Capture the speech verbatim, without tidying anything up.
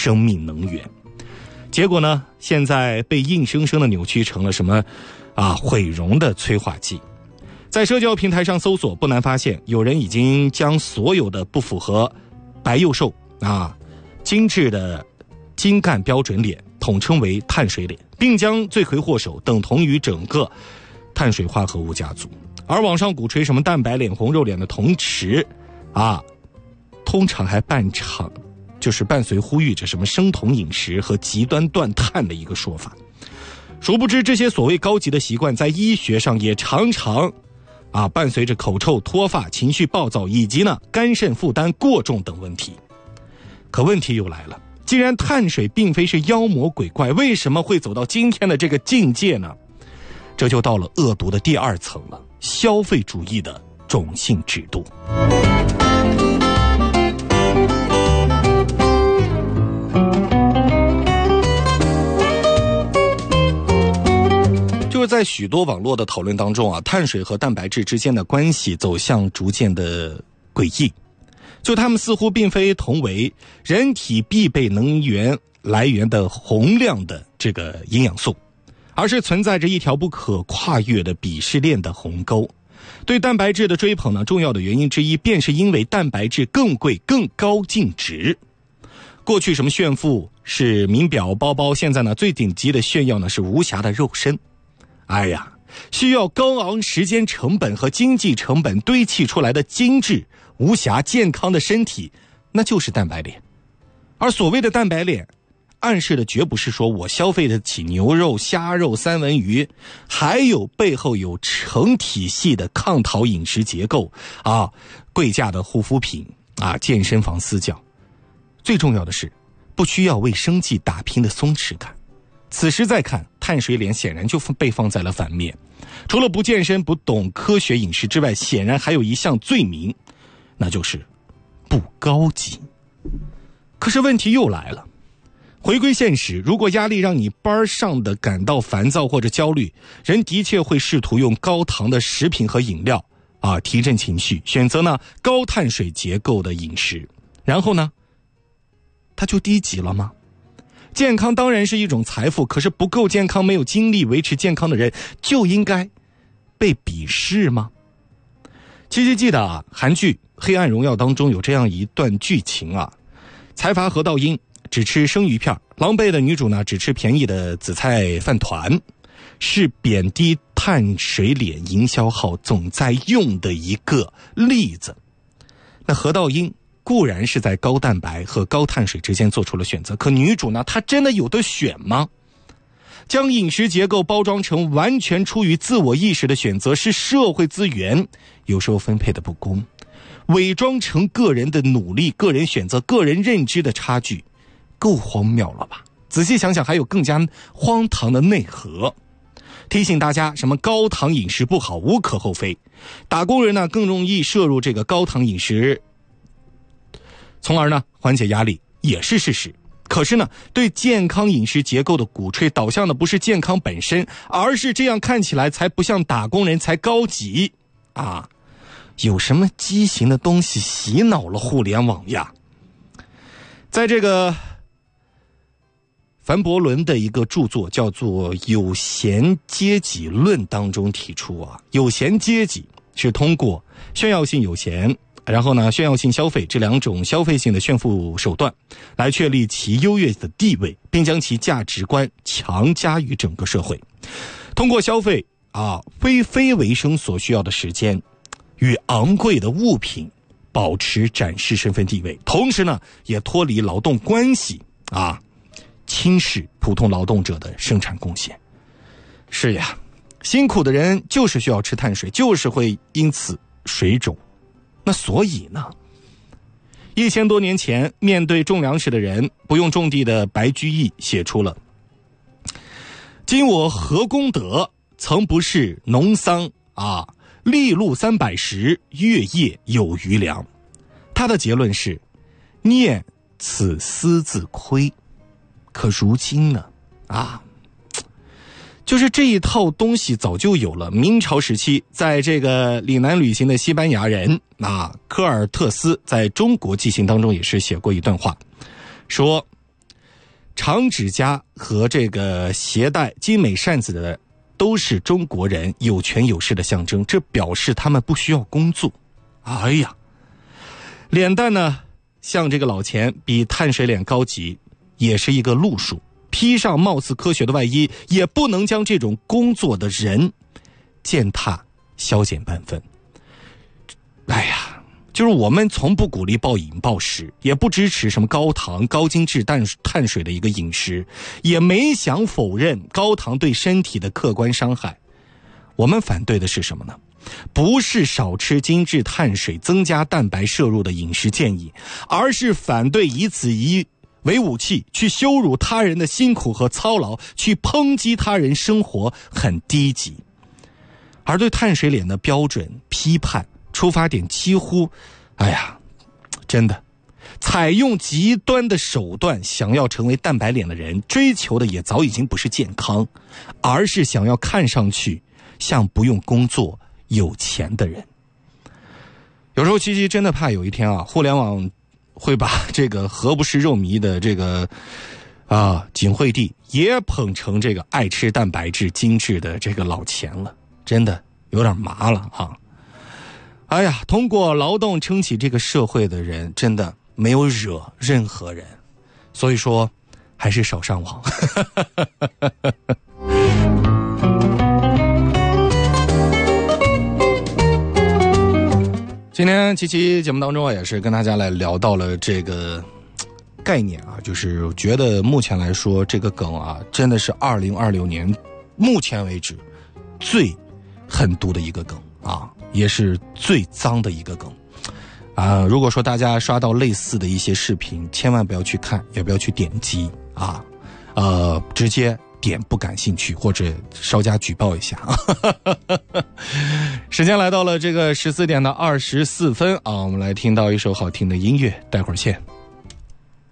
生命能源。结果呢，现在被硬生生的扭曲成了什么啊毁容的催化剂。在社交平台上搜索，不难发现有人已经将所有的不符合白幼瘦啊精致的精干标准脸统称为碳水脸，并将罪魁祸首等同于整个碳水化合物家族。而网上鼓吹什么蛋白脸红肉脸的同时啊通常还伴场就是伴随呼吁着什么生酮饮食和极端断碳的一个说法。殊不知这些所谓高级的习惯在医学上也常常啊伴随着口臭、脱发、情绪暴躁以及呢肝肾负担过重等问题。可问题又来了，既然碳水并非是妖魔鬼怪，为什么会走到今天的这个境界呢？这就到了恶毒的第二层了，消费主义的种姓制度。就是在许多网络的讨论当中啊，碳水和蛋白质之间的关系走向逐渐的诡异。就它们似乎并非同为人体必备能源来源的洪亮的这个营养素，而是存在着一条不可跨越的鄙视链的鸿沟。对蛋白质的追捧呢，重要的原因之一便是因为蛋白质更贵、更高净值。过去什么炫富是名表包包，现在呢最顶级的炫耀呢是无瑕的肉身。哎呀，需要高昂时间成本和经济成本堆砌出来的精致无瑕健康的身体，那就是蛋白脸。而所谓的蛋白脸暗示的绝不是说我消费得起牛肉、虾肉、三文鱼，还有背后有成体系的抗讨饮食结构啊，贵价的护肤品啊，健身房私教。最重要的是不需要为生计打拼的松弛感。此时再看，碳水脸显然就被放在了反面。除了不健身、不懂科学饮食之外，显然还有一项罪名，那就是不高级。可是问题又来了，回归现实，如果压力让你班上的感到烦躁或者焦虑，人的确会试图用高糖的食品和饮料啊提振情绪，选择呢高碳水结构的饮食，然后呢它就低级了吗？健康当然是一种财富，可是不够健康、没有精力维持健康的人就应该被鄙视吗？记记记得啊，韩剧《黑暗荣耀》当中有这样一段剧情啊，财阀何道英只吃生鱼片，狼狈的女主呢只吃便宜的紫菜饭团，是贬低碳水脸营销号总在用的一个例子。那何道英固然是在高蛋白和高碳水之间做出了选择，可女主呢，她真的有得选吗？将饮食结构包装成完全出于自我意识的选择，是社会资源有时候分配的不公，伪装成个人的努力、个人选择、个人认知的差距，够荒谬了吧？仔细想想，还有更加荒唐的内核。提醒大家，什么高糖饮食不好，无可厚非。打工人呢，更容易摄入这个高糖饮食，从而呢缓解压力，也是事实。可是呢，对健康饮食结构的鼓吹导向的不是健康本身，而是这样看起来才不像打工人，才高级啊！有什么畸形的东西洗脑了互联网呀？在这个凡伯伦的一个著作叫做《有闲阶级论》当中提出啊，有闲阶级是通过炫耀性有闲，然后呢，炫耀性消费这两种消费性的炫富手段，来确立其优越的地位，并将其价值观强加于整个社会。通过消费啊，非非维生所需要的时间与昂贵的物品，保持展示身份地位，同时呢，也脱离劳动关系啊，轻视普通劳动者的生产贡献。是呀，辛苦的人就是需要吃碳水，就是会因此水肿。那所以呢，一千多年前面对种粮食的人，不用种地的白居易写出了今我何功德，曾不是农桑啊，粒露三百石，月夜有余粮。他的结论是念此思自亏。可如今呢啊，就是这一套东西早就有了。明朝时期，在这个岭南旅行的西班牙人啊，科尔特斯在中国纪行当中也是写过一段话，说长指甲和这个携带精美扇子的都是中国人有权有势的象征，这表示他们不需要工作。哎呀，脸蛋呢像这个老钱，比碳水脸高级，也是一个路数。披上貌似科学的外衣，也不能将这种工作的人践踏消减半分。哎呀，就是我们从不鼓励暴饮暴食，也不支持什么高糖高精致碳碳水的一个饮食，也没想否认高糖对身体的客观伤害。我们反对的是什么呢？不是少吃精致碳水增加蛋白摄入的饮食建议，而是反对以此以为武器去羞辱他人的辛苦和操劳，去抨击他人生活很低级。而对碳水脸的标准批判出发点几乎，哎呀，真的采用极端的手段想要成为蛋白脸的人，追求的也早已经不是健康，而是想要看上去像不用工作有钱的人。有时候七七真的怕有一天啊，互联网会把这个何不是肉糜的这个啊景惠帝也捧成这个爱吃蛋白质精致的这个老钱了，真的有点麻了哈。哎呀，通过劳动撑起这个社会的人真的没有惹任何人，所以说还是少上网。今天七期节目当中也是跟大家来聊到了这个概念啊，就是觉得目前来说这个梗啊真的是二零二六年目前为止最狠毒的一个梗啊，也是最脏的一个梗啊。如果说大家刷到类似的一些视频，千万不要去看，也不要去点击啊，呃，直接点不感兴趣或者稍加举报一下。时间来到了这个十四点的二十四分啊，我们来听到一首好听的音乐，待会儿见。